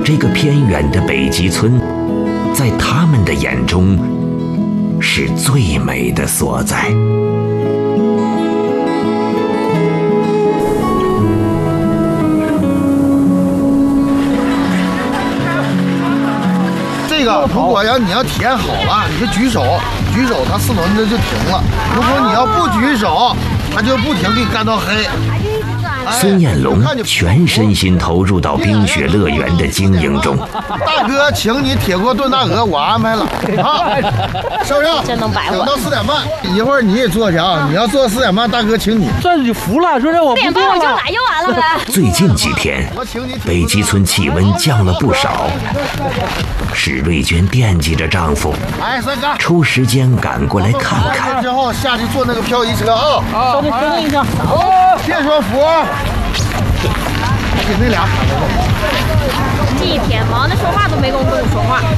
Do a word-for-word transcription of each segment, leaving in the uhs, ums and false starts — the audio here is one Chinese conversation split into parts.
这个偏远的北极村，在他们的眼中是最美的所在。 这个如果要你要体验好了，你就举手，举手它四轮子就停了。如果你要不举手，它就不停给你干到黑。 孙彦龙全身心投入到冰雪乐园的经营中。 大哥，请你铁锅炖大鹅，我安排了啊，是不是？ 真能摆我。 等到四点半，一会儿你也坐去啊。你要坐四点半，大哥请你。 这就服了，说让我不四点半我就来就完了呗。 最近几天，北极村气温降了不少。史瑞娟惦记着丈夫，抽时间赶过来看看。 之后下去坐那个漂移车啊。 稍微确认一下。 别说服。给那俩喊来了。 这一天忙的说话都没工夫跟我说话。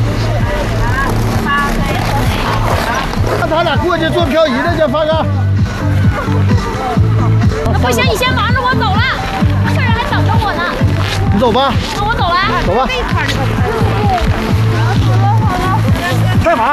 那咱俩过去做漂移的去，发哥。 那不行，你先忙着，我走了，客人还等着我呢。 你走吧。 那我走了。 走吧。 干嘛？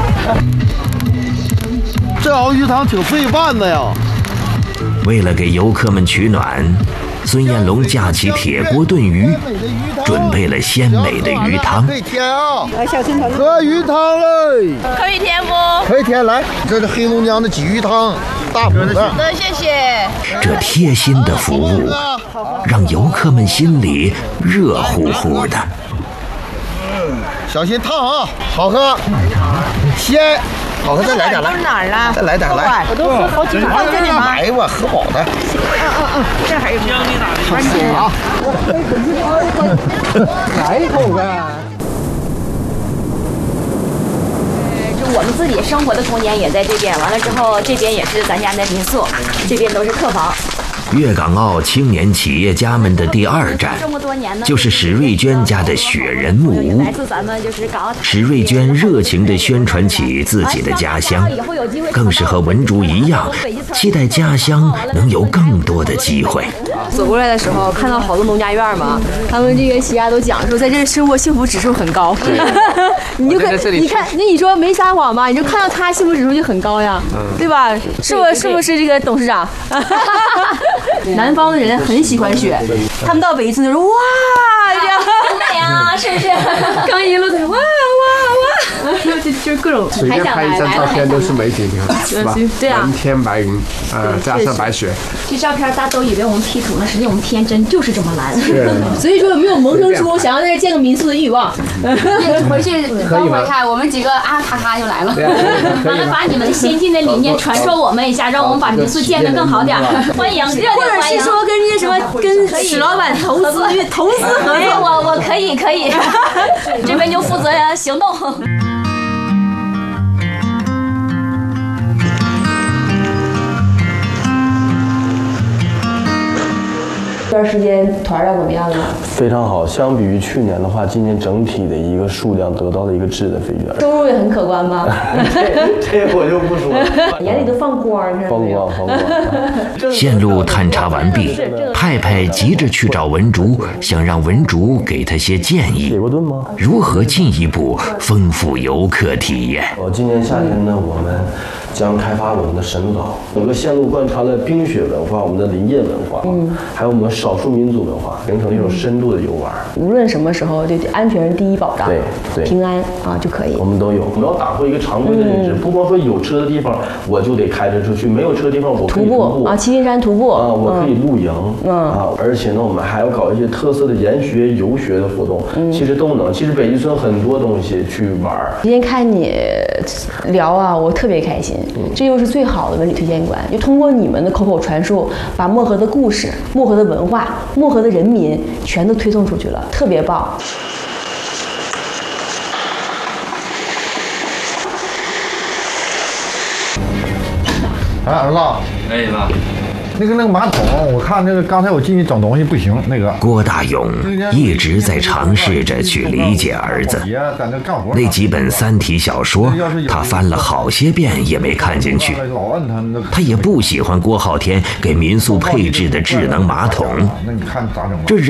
这熬鱼汤挺费饭的呀。 为了给游客们取暖，孙彦龙架起铁锅炖鱼，准备了鲜美的鱼汤。 可以添啊！来，小心喝鱼汤嘞！ 可以添不？ 可以添，来，这是黑龙江的鲫鱼汤，大补的。 好的，谢谢。 这贴心的服务，让游客们心里热乎乎的。 小心烫啊！好喝，鲜。好，再来点来， 哪儿了？ 再来点来， 我都喝好几碗了，你来吧，喝饱的。 嗯嗯嗯，这还有姜，你哪里？ 快点啊！来一口呗。 就我们自己生活的空间也在这边，完了之后这边也是咱家的民宿，这边都是客房。 粤港澳青年企业家们的第二站，就是史瑞娟家的雪人木屋。史瑞娟热情地宣传起自己的家乡，更是和文竹一样，期待家乡能有更多的机会。 走过来的时候，看到好多农家院嘛，他们这个企业家都讲说，在这生活幸福指数很高。你就看，你看，那你说没撒谎吧？你就看到他幸福指数就很高呀，对吧？是不？是不是这个董事长？南方的人很喜欢雪，他们到北极村就说哇，这样很美啊，是不是？ 刚一路的哇哇哇，就就各种。 随便拍一张照片都是美景，你看是吧？ 对啊， 蓝天白云，呃，加上白雪。 这照片大家都以为我们 P 图呢，实际我们天真就是这么蓝。 所以说有没有萌生出想要在这建个民宿的欲望？ 回去等会儿看，我们几个啊咔咔就来了。 完了，把你们先进的理念传授我们一下，让我们把民宿建得更好点。欢迎，热烈欢迎。 是说跟这些什么跟史老板投资投资合作？ 我我可以可以，这边就负责行动。 这段时间团量怎么样呢？ 非常好，相比于去年的话，今年整体的一个数量得到了一个质的飞跃， 收入也很可观吗？ 这这我就不说了， 眼里都放光， 放光放光。 线路探查完毕，派派急着去找文竹，想让文竹给他些建议。 铁锅炖吗？ 如何进一步丰富游客体验？ 哦，今年夏天呢，我们将开发我们的神渡岛，整个线路贯穿了冰雪文化、我们的林业文化，嗯，还有我们少数民族文化，形成一种深度的游玩。 无论什么时候，就安全是第一保障， 对对， 平安啊就可以。 我们都有，我们要打破一个常规的认知，嗯、不光说有车的地方我就得开车出去，没有车的地方我可以徒步, 徒步啊， 七星山徒步啊，我可以露营，嗯啊，而且呢，我们还要搞一些特色的研学、游学的活动，嗯，其实都能。其实北极村很多东西去玩。 今天看你聊啊，我特别开心，嗯、这又是最好的文旅推荐官，就通过你们的口口传述，把漠河的故事、漠河的文化、漠河的人民全都推送出去了，特别棒。 哎，儿子， 哎妈， 那个那个马桶，我看那个刚才我进去整东西不行，那个郭大勇一直在尝试着去理解儿子。那几本三体小说，他翻了好些遍也没看进去。他也不喜欢郭浩天给民宿配置的智能马桶。这人